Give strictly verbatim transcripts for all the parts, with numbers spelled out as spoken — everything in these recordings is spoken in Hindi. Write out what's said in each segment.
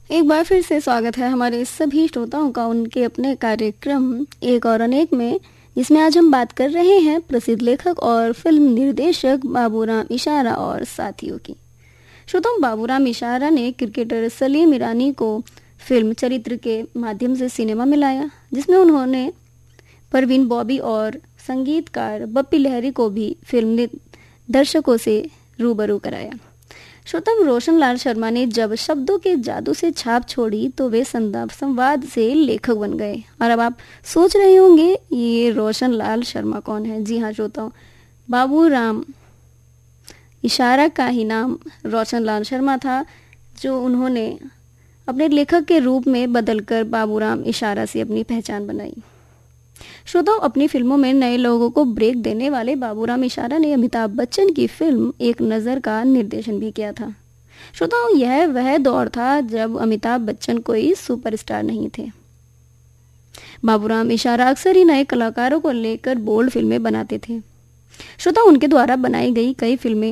एक बार फिर से स्वागत है हमारे सभी श्रोताओं का उनके अपने कार्यक्रम एक और अनेक में, जिसमें आज हम बात कर रहे हैं प्रसिद्ध लेखक और फिल्म निर्देशक बाबूराम इशारा और साथियों की। श्रोताओं, बाबूराम इशारा ने क्रिकेटर सलीम ईरानी को फिल्म चरित्र के माध्यम से सिनेमा में लाया, जिसमें उन्होंने परवीन बॉबी और संगीतकार बप्पी लहरी को भी फिल्म दर्शकों से रूबरू कराया। श्रोताओं, रोशन लाल शर्मा ने जब शब्दों के जादू से छाप छोड़ी तो वे संवाद से लेखक बन गए। और अब आप सोच रहे होंगे ये रोशन लाल शर्मा कौन है। जी हाँ श्रोताओं, बाबूराम इशारा का ही नाम रोशन लाल शर्मा था, जो उन्होंने अपने लेखक के रूप में बदलकर बाबूराम इशारा से अपनी पहचान बनाई। श्रोताओं, अपनी फिल्मों में नए लोगों को ब्रेक देने वाले बाबूराम इशारा ने अमिताभ बच्चन की फिल्म एक नज़र का निर्देशन भी किया था। श्रोताओं, यह वह दौर था जब अमिताभ बच्चन कोई सुपरस्टार नहीं थे। बाबूराम इशारा अक्सर ही नए कलाकारों को लेकर बोल्ड फिल्में बनाते थे। श्रोताओं, उनके द्वारा बनाई गई कई फिल्में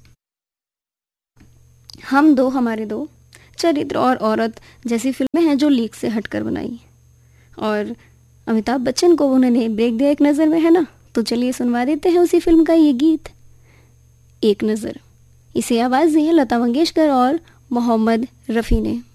हम दो हमारे दो, चरित्र और औरत जैसी फिल्में हैं जो लीक से हटकर बनाई, और अमिताभ बच्चन को उन्होंने ब्रेक दिया एक नज़र में, है ना। तो चलिए सुनवा देते हैं उसी फिल्म का ये गीत एक नज़र। इसे आवाज़ दी है लता मंगेशकर और मोहम्मद रफ़ी ने।